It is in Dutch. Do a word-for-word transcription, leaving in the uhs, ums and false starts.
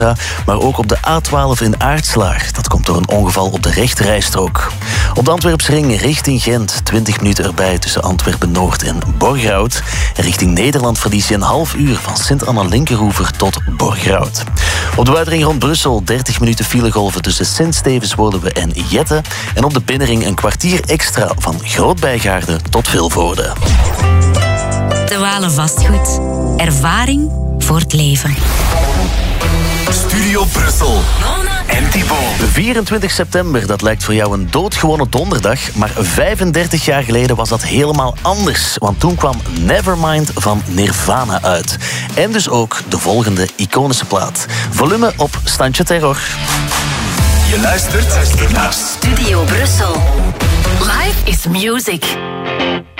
maar ook op de A twaalf in Aartslaar. Dat komt door een ongeval op de rechterrijstrook. Op de Antwerpsring richting Gent, twintig minuten erbij tussen Antwerpen-Noord en Borgerhout. En richting Nederland verlies je een half uur van Sint-Anna-Linkeroever tot Borgerhout. Op de buitenring rond Brussel dertig minuten filegolven tussen Sint-Stevens-Woluwe en Jette. En op de binnenring een kwartier extra van Groot-Bijgaarde tot Vilvoorde. De Walen Vastgoed. Ervaring voor het leven. Studio Brussel. En Thibaut. vierentwintig september, dat lijkt voor jou een doodgewone donderdag. Maar vijfendertig jaar geleden was dat helemaal anders. Want toen kwam Nevermind van Nirvana uit. En dus ook de volgende iconische plaat. Volume op standje terror. Je luistert naar Studio Brussel. Life is music.